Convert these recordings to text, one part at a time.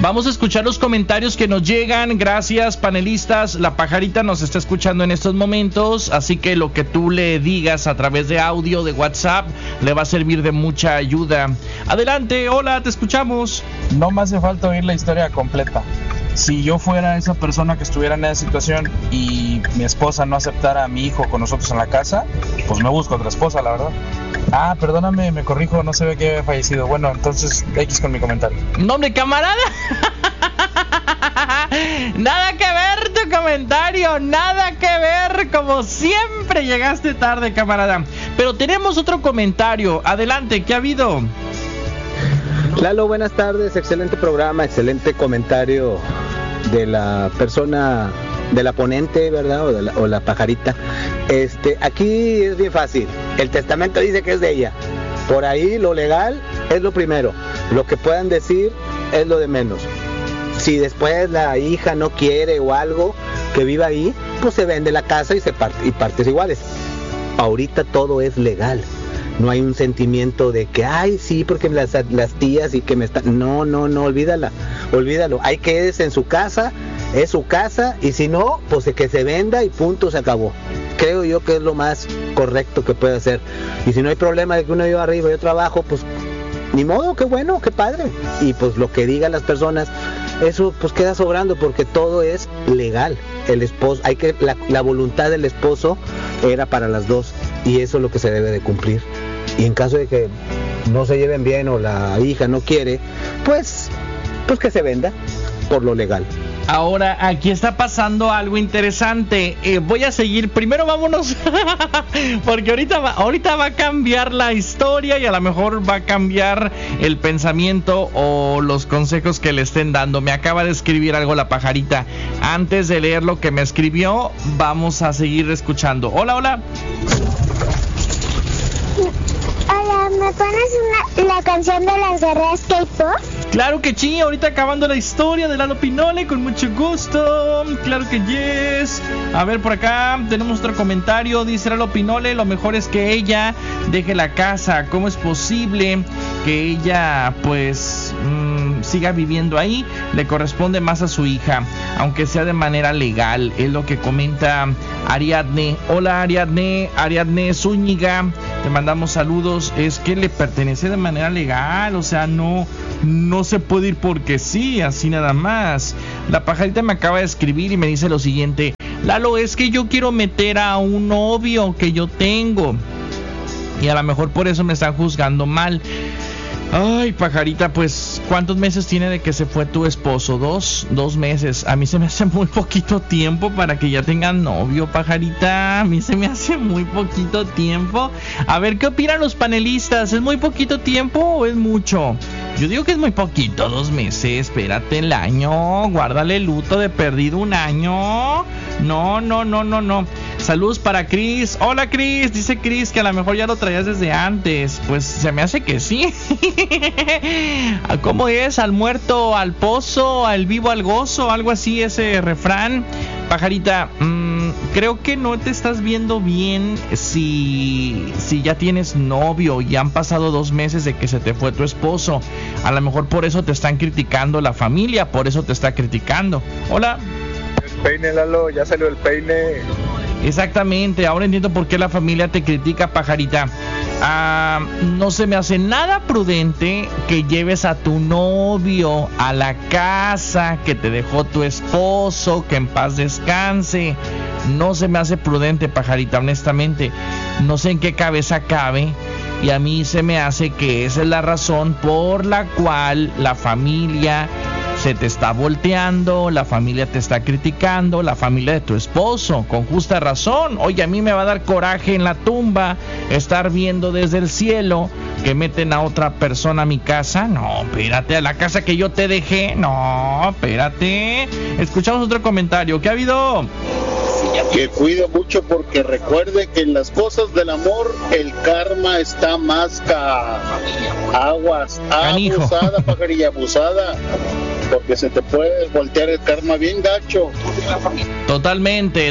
Vamos a escuchar los comentarios que nos llegan. Gracias, panelistas. La pajarita nos está escuchando en estos momentos, así que lo que tú le digas a través de audio, de WhatsApp, le va a servir de mucha ayuda. Adelante, hola, te escuchamos. No me hace falta oír la historia completa. Si yo fuera esa persona que estuviera en esa situación y mi esposa no aceptara a mi hijo con nosotros en la casa, pues me busco otra esposa, la verdad. Perdóname, me corrijo, no se ve que había fallecido. Bueno, entonces X con mi comentario. No, hombre, camarada. Nada que ver tu comentario, nada que ver. Como siempre llegaste tarde, camarada. Pero tenemos otro comentario. Adelante, ¿qué ha habido? Lalo, buenas tardes, excelente programa, excelente comentario de la persona, de la ponente, ¿verdad? O la pajarita. Aquí es bien fácil, el testamento dice que es de ella. Por ahí lo legal es lo primero, lo que puedan decir es lo de menos. Si después la hija no quiere o algo que viva ahí, pues se vende la casa y partes iguales. Ahorita todo es legal. No hay un sentimiento de que, ay, sí, porque las tías y que me están... No, olvídalo. Hay que es en su casa, es su casa, y si no, pues que se venda y punto, se acabó. Creo yo que es lo más correcto que puede hacer. Y si no hay problema de que uno viva arriba y otro abajo, pues ni modo, qué bueno, qué padre. Y pues lo que digan las personas, eso pues queda sobrando porque todo es legal. El esposo, la voluntad del esposo era para las dos y eso es lo que se debe de cumplir. Y en caso de que no se lleven bien o la hija no quiere, pues que se venda por lo legal. Ahora, aquí está pasando algo interesante. Voy a seguir. Primero vámonos, porque ahorita va a cambiar la historia y a lo mejor va a cambiar el pensamiento o los consejos que le estén dando. Me acaba de escribir algo la pajarita. Antes de leer lo que me escribió, vamos a seguir escuchando. Hola. Hola, ¿me pones la canción de las guerreras K-pop? Claro que sí, ahorita acabando la historia de Lalo Pinole, con mucho gusto. Claro que yes. A ver, por acá tenemos otro comentario. Dice Lalo Pinole, lo mejor es que ella deje la casa. ¿Cómo es posible que ella pues siga viviendo ahí? Le corresponde más a su hija, aunque sea de manera legal. Es lo que comenta Ariadne. Hola Ariadne Zúñiga, te mandamos saludos. Es que le pertenece de manera legal, o sea, no se puede ir porque sí, así nada más. La pajarita me acaba de escribir y me dice lo siguiente: Lalo, es que yo quiero meter a un novio que yo tengo y a lo mejor por eso me están juzgando mal. Ay, pajarita, pues ¿cuántos meses tiene de que se fue tu esposo? ¿Dos meses? A mí se me hace muy poquito tiempo para que ya tengan novio, pajarita. A mí se me hace muy poquito tiempo. A ver, ¿qué opinan los panelistas? ¿Es muy poquito tiempo o es mucho? Yo digo que es muy poquito, 2 meses. Espérate el año, guárdale el luto de perdido un año. No. Saludos para Cris. Hola Cris, dice Cris que a lo mejor ya lo traías desde antes. Pues se me hace que sí. ¿Cómo es? Al muerto, al pozo, al vivo, al gozo, algo así ese refrán. Pajarita, creo que no te estás viendo bien si ya tienes novio y han pasado 2 meses de que se te fue tu esposo. A lo mejor por eso te están criticando la familia, por eso te está criticando. Hola. El peine, Lalo, ya salió el peine. Exactamente, ahora entiendo por qué la familia te critica, pajarita. No se me hace nada prudente que lleves a tu novio a la casa que te dejó tu esposo, que en paz descanse. No se me hace prudente, pajarita, honestamente. No sé en qué cabeza cabe. Y a mí se me hace que esa es la razón por la cual la familia se te está volteando, la familia te está criticando, la familia de tu esposo, con justa razón. Oye, a mí me va a dar coraje en la tumba estar viendo desde el cielo que meten a otra persona a mi casa. No, espérate, a la casa que yo te dejé. No, espérate. Escuchamos otro comentario. ¿Qué ha habido? Que cuide mucho porque recuerde que en las cosas del amor el karma está más aguas. Canijo. Abusada, pajarilla, abusada. porque se te puede voltear el karma bien gacho. Totalmente,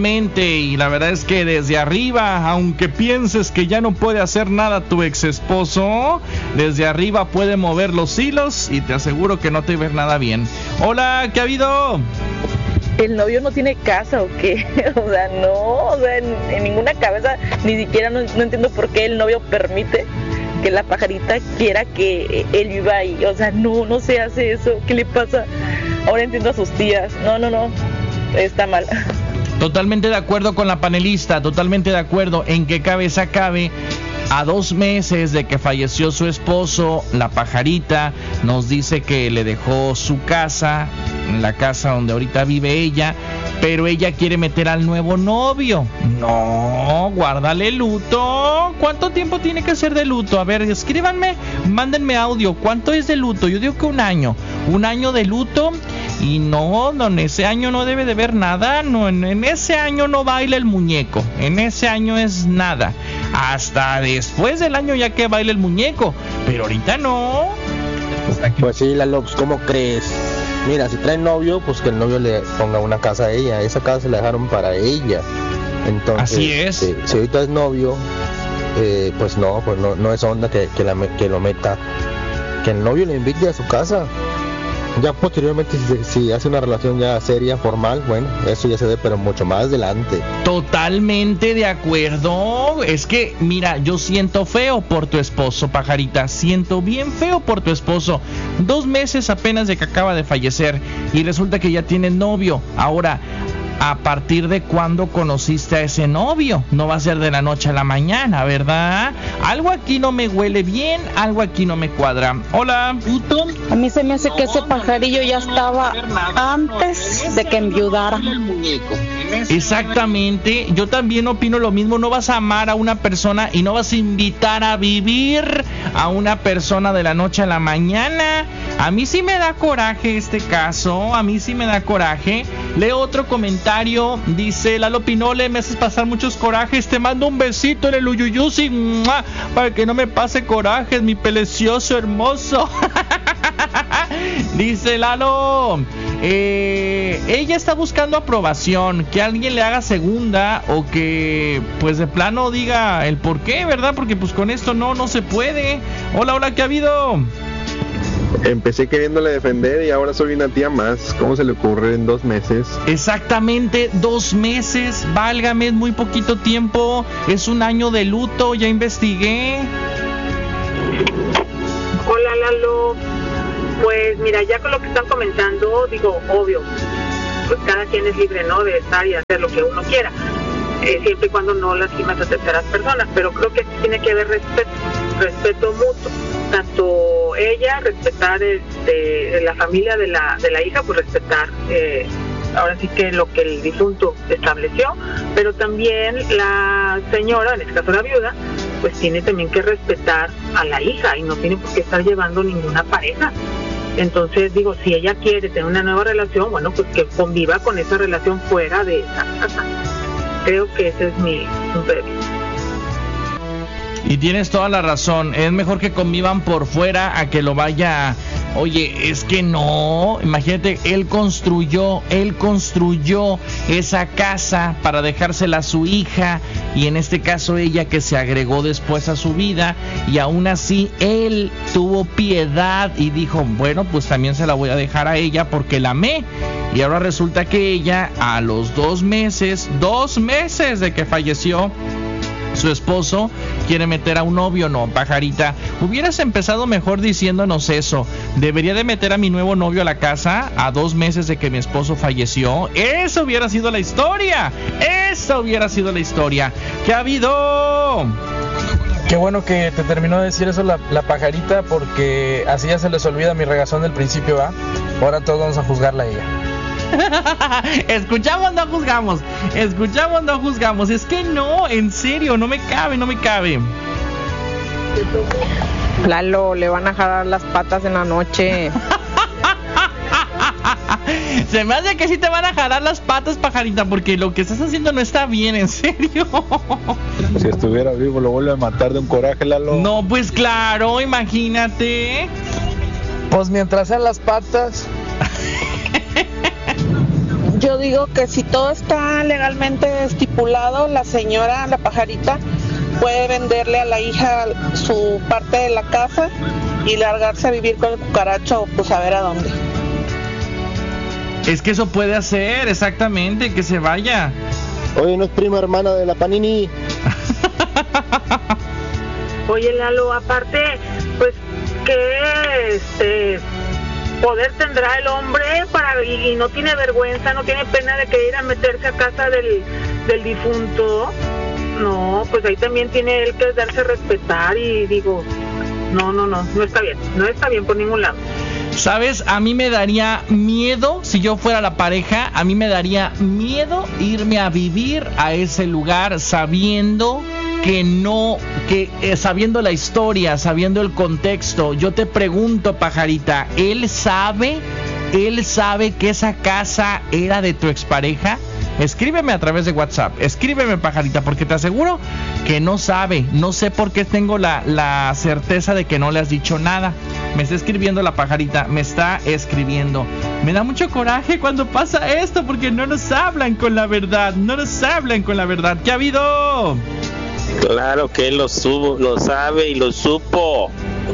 y la verdad es que desde arriba, aunque pienses que ya no puede hacer nada tu ex esposo, desde arriba puede mover los hilos y te aseguro que no te va a ver nada bien. Hola, ¿qué ha habido? ¿El novio no tiene casa o qué? O sea, no, en ninguna cabeza, ni siquiera no entiendo por qué el novio permite que la pajarita quiera que él viva ahí. O sea, no se hace eso. ¿Qué le pasa? Ahora entiendo a sus tías. No, está mal. Totalmente de acuerdo con la panelista, totalmente de acuerdo. ¿En qué cabeza cabe? A 2 meses de que falleció su esposo, la pajarita nos dice que le dejó su casa, la casa donde ahorita vive ella, pero ella quiere meter al nuevo novio. No, guárdale luto. ¿Cuánto tiempo tiene que ser de luto? A ver, escríbanme, mándenme audio. ¿Cuánto es de luto? Yo digo que 1 año. 1 año de luto. Y no, en ese año no debe de ver nada. No, en ese año no baila el muñeco. En ese año es nada. Hasta después del año ya que baila el muñeco. Pero ahorita no. Pues sí, Lalo, pues ¿cómo crees? Mira, si trae novio, pues que el novio le ponga una casa a ella. Esa casa se la dejaron para ella. Entonces, así es. Si ahorita es novio, pues no es onda que lo meta. Que el novio le invite a su casa. Ya posteriormente, si hace una relación ya seria, formal, bueno, eso ya se ve, pero mucho más adelante. Totalmente de acuerdo. Es que, mira, yo siento feo por tu esposo, pajarita. Siento bien feo por tu esposo. 2 meses apenas de que acaba de fallecer y resulta que ya tiene novio. Ahora, ¿a partir de cuándo conociste a ese novio? No va a ser de la noche a la mañana, ¿verdad? Algo aquí no me huele bien, algo aquí no me cuadra. Hola. A mí se me hace que ese pajarillo ya estaba antes de que enviudara. Exactamente, yo también opino lo mismo. No vas a amar a una persona y no vas a invitar a vivir a una persona de la noche a la mañana. A mí sí me da coraje este caso, a mí sí me da coraje. Leo otro comentario, dice Lalo Pinole, me haces pasar muchos corajes, te mando un besito en el uyuyusi, para que no me pase corajes, mi pelecioso hermoso. Dice Lalo, ella está buscando aprobación, que alguien le haga segunda o que pues de plano diga el por qué, ¿verdad? Porque pues con esto no se puede. Hola, ¿qué ha habido? Empecé queriéndole defender y ahora soy una tía más. ¿Cómo se le ocurre en 2 meses? Exactamente, 2 meses, válgame, es muy poquito tiempo. Es 1 año de luto, ya investigué. Hola, Lalo. Pues mira, ya con lo que están comentando, digo, obvio, pues cada quien es libre, ¿no?, de estar y hacer lo que uno quiera, siempre y cuando no lastimas a terceras personas, pero creo que tiene que haber respeto mutuo. Tanto ella, respetar la familia de la hija, pues respetar ahora sí que lo que el difunto estableció, pero también la señora, en este caso la viuda, pues tiene también que respetar a la hija y no tiene por qué estar llevando ninguna pareja. Entonces digo, si ella quiere tener una nueva relación, bueno, pues que conviva con esa relación fuera de esa casa. Creo que ese es mi punto de vista. Y tienes toda la razón, es mejor que convivan por fuera a que lo vaya. Oye, es que no, imagínate, él construyó esa casa para dejársela a su hija, y en este caso ella que se agregó después a su vida, y aún así él tuvo piedad y dijo, bueno, pues también se la voy a dejar a ella porque la amé. Y ahora resulta que ella, a los 2 meses de que falleció su esposo, quiere meter a un novio. No, pajarita, hubieras empezado mejor diciéndonos eso. Debería de meter a mi nuevo novio a la casa a 2 meses de que mi esposo falleció. Eso hubiera sido la historia. ¿Qué ha habido? Qué bueno que te terminó de decir eso la pajarita, porque así ya se les olvida mi regazón del principio, ¿va? Ahora todos vamos a juzgarla a ella. Escuchamos, no juzgamos. Es que no, en serio, no me cabe. Lalo, le van a jalar las patas en la noche. Se me hace que sí te van a jalar las patas, pajarita, porque lo que estás haciendo no está bien, en serio. Si estuviera vivo lo vuelve a matar de un coraje, Lalo. No, pues claro, imagínate. Pues mientras sean las patas, digo que si todo está legalmente estipulado, la señora, la pajarita, puede venderle a la hija su parte de la casa y largarse a vivir con el cucaracho, pues a ver a dónde. Es que eso puede hacer, exactamente, que se vaya. Oye, ¿no es prima hermana de la Panini? Oye, Lalo, aparte, pues, ¿qué poder tendrá el hombre y no tiene vergüenza, no tiene pena de que ir a meterse a casa del difunto? No, pues ahí también tiene él que darse a respetar y digo, no está bien por ningún lado. ¿Sabes? A mí me daría miedo, si yo fuera la pareja, a mí me daría miedo irme a vivir a ese lugar sabiendo sabiendo la historia, sabiendo el contexto. Yo te pregunto, pajarita, ¿él sabe que esa casa era de tu expareja? Escríbeme a través de WhatsApp, escríbeme, pajarita, porque te aseguro que no sabe. No sé por qué tengo la certeza de que no le has dicho nada. Me está escribiendo la pajarita, me está escribiendo. Me da mucho coraje cuando pasa esto, porque no nos hablan con la verdad, ¿Qué ha habido? Claro que él lo sabe y lo supo.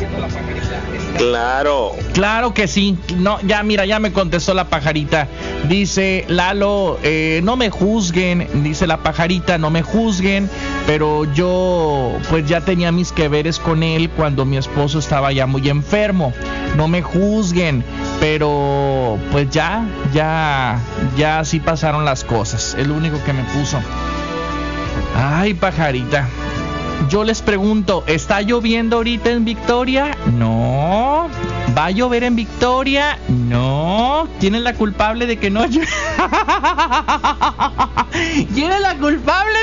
Claro que sí. No, ya me contestó la pajarita. Dice Lalo, no me juzguen, dice la pajarita, no me juzguen, pero yo pues ya tenía mis que veres con él cuando mi esposo estaba ya muy enfermo. No me juzguen, pero pues ya así pasaron las cosas. Es lo único que me puso. Ay, pajarita. Yo les pregunto, ¿está lloviendo ahorita en Victoria? No. ¿Va a llover en Victoria? No. ¿Quién es la culpable de que no llueve? ¿Quién es la culpable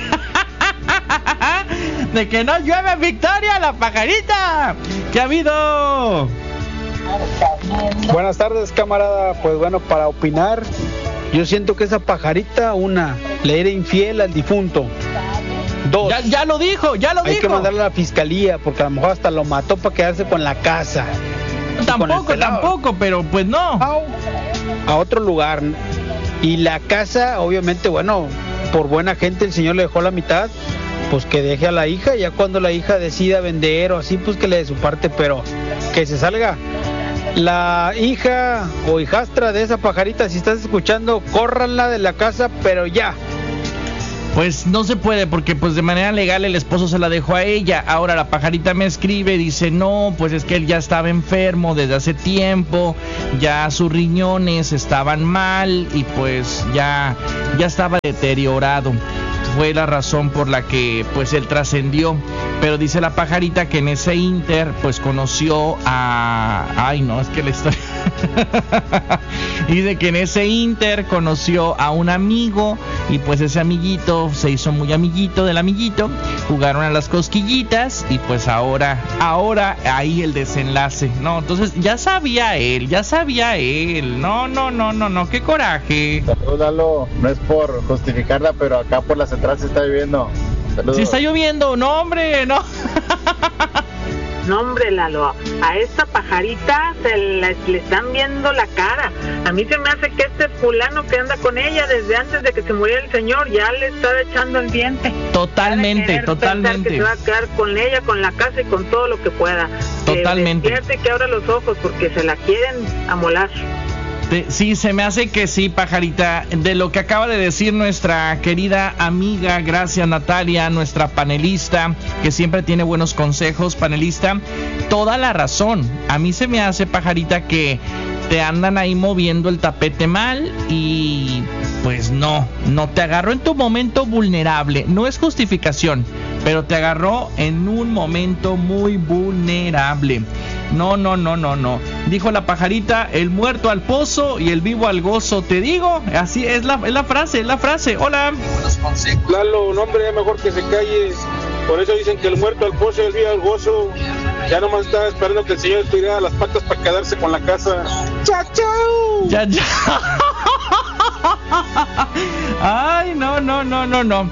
de que no llueve en Victoria? ¡La pajarita! ¿Qué ha habido? Buenas tardes, camarada. Pues bueno, para opinar, yo siento que esa pajarita, le era infiel al difunto. 2, ya lo dijo. Hay que mandarle a la fiscalía, porque a lo mejor hasta lo mató para quedarse con la casa. Tampoco, pero pues no. A otro lugar. Y la casa, obviamente, bueno, por buena gente el señor le dejó la mitad, pues que deje a la hija, ya cuando la hija decida vender o así, pues que le dé su parte, pero que se salga. La hija o hijastra de esa pajarita, si estás escuchando, córranla de la casa, pero ya. Pues no se puede, porque pues de manera legal el esposo se la dejó a ella. Ahora la pajarita me escribe, dice, no, pues es que él ya estaba enfermo desde hace tiempo, ya sus riñones estaban mal y pues ya estaba deteriorado. Fue la razón por la que pues él trascendió. Pero dice la pajarita que en ese inter pues conoció a... Ay, no, es que la historia... Dice que en ese inter conoció a un amigo y pues ese amiguito se hizo muy amiguito del amiguito. Jugaron a las cosquillitas y pues ahora ahí el desenlace. No, entonces ya sabía él. No, qué coraje. Salúdalo, no es por justificarla, pero acá por la central se está lloviendo. Saludos. Si está lloviendo, no hombre, no. No, hombre, Lalo, a esta pajarita le están viendo la cara. A mí se me hace que este fulano que anda con ella desde antes de que se muriera el señor ya le está echando el diente. Totalmente. Que se va a quedar con ella, con la casa y con todo lo que pueda. Totalmente. Que despierte y que abra los ojos porque se la quieren amolar. Sí, se me hace que sí, pajarita. De lo que acaba de decir nuestra querida amiga, gracias Natalia, nuestra panelista, que siempre tiene buenos consejos, panelista, toda la razón. A mí se me hace, pajarita, que te andan ahí moviendo el tapete mal y pues no te agarró en tu momento vulnerable. No es justificación, pero te agarró en un momento muy vulnerable. No. Dijo la pajarita, el muerto al pozo y el vivo al gozo. Te digo, así es la frase. Hola. Lalo, un hombre es mejor que se calle. Por eso dicen que el muerto al pozo y el vivo al gozo. Ya nomás estaba esperando que el señor estirara las patas para quedarse con la casa. ¡Chau! Ya. Ay, no.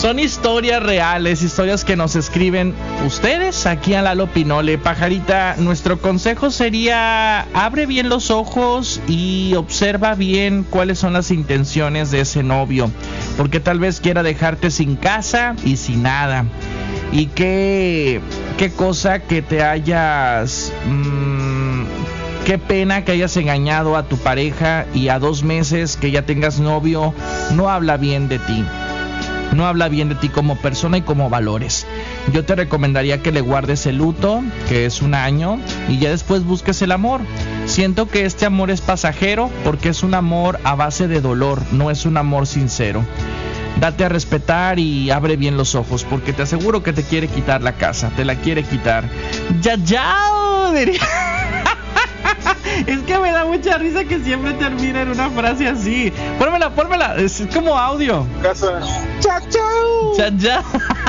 Son historias reales, historias que nos escriben ustedes aquí a Lalo Pinole. Pajarita, nuestro consejo sería: abre bien los ojos y observa bien cuáles son las intenciones de ese novio, porque tal vez quiera dejarte sin casa y sin nada. Y qué cosa que te hayas... qué pena que hayas engañado a tu pareja y a 2 meses que ya tengas novio, no habla bien de ti. No habla bien de ti como persona y como valores. Yo te recomendaría que le guardes el luto, que es 1 año, y ya después busques el amor. Siento que este amor es pasajero porque es un amor a base de dolor, no es un amor sincero. Date a respetar y abre bien los ojos, porque te aseguro que te quiere quitar la casa, te la quiere quitar. ¡Ya! Diría. Es que me da mucha risa que siempre termina en una frase así. Pónmela, es como audio. Casa. ¡Chao! ¡Ya!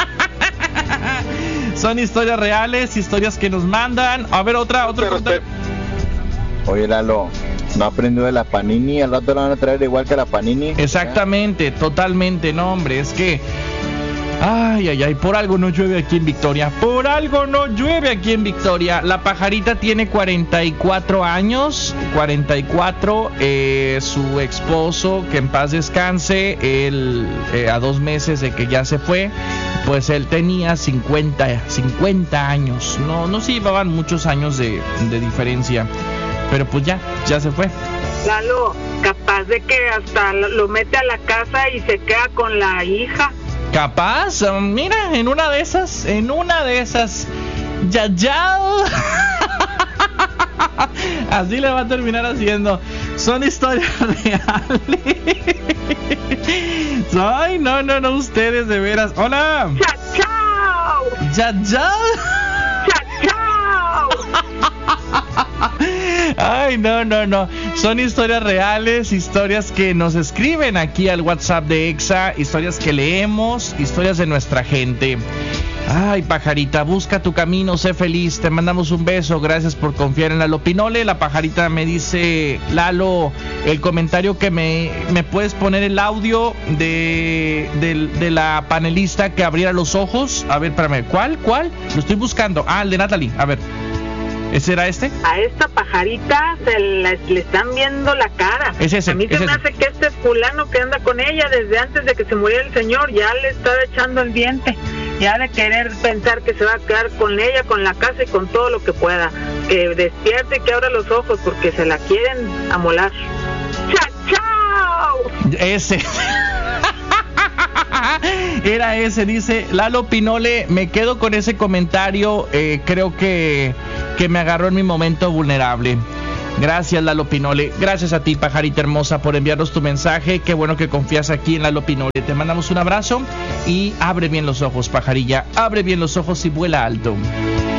Son historias reales, historias que nos mandan. A ver, otro comentario. Oye, Lalo, ¿no aprendió de la Panini? ¿Al rato la van a traer igual que la Panini? Exactamente, totalmente, no, hombre, es que... Ay, por algo no llueve aquí en Victoria. La pajarita tiene 44 años. 44. Su esposo, que en paz descanse, él a 2 meses de que ya se fue, pues él tenía 50 años. No se llevaban muchos años de diferencia. Pero pues ya se fue. Lalo, capaz de que hasta lo mete a la casa y se queda con la hija. Capaz, mira, en una de esas, ya. Así le va a terminar haciendo. Son historias reales. Ay, no, ustedes de veras. Hola. ¡Chao! Ya. ¡Chao! Ay, no. Son historias reales, historias que nos escriben aquí al WhatsApp de Exa, historias que leemos, historias de nuestra gente. Ay, pajarita, busca tu camino, sé feliz. Te mandamos un beso, gracias por confiar en Lalo Pinole. La pajarita me dice: Lalo, el comentario que me puedes poner el audio de la panelista que abriera los ojos. A ver, espérame, ¿cuál? Lo estoy buscando. El de Natalie, a ver. ¿Ese era este? A esta pajarita le están viendo la cara. Es ese. A mí se me hace que este fulano que anda con ella desde antes de que se muriera el señor ya le está echando el diente. Ya de querer pensar que se va a quedar con ella, con la casa y con todo lo que pueda. Que despierte y que abra los ojos porque se la quieren amolar. ¡Chao! Ese. Era ese, dice Lalo Pinole. Me quedo con ese comentario. Creo que me agarró en mi momento vulnerable. Gracias, Lalo Pinole. Gracias a ti, pajarita hermosa, por enviarnos tu mensaje. Qué bueno que confías aquí en Lalo Pinole. Te mandamos un abrazo y abre bien los ojos, pajarilla. Abre bien los ojos y vuela alto.